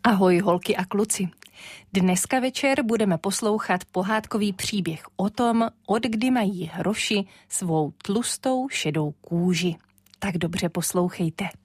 Ahoj holky a kluci. Dneska večer budeme poslouchat pohádkový příběh o tom, od kdy mají hroši svou tlustou šedou kůži. Tak dobře poslouchejte.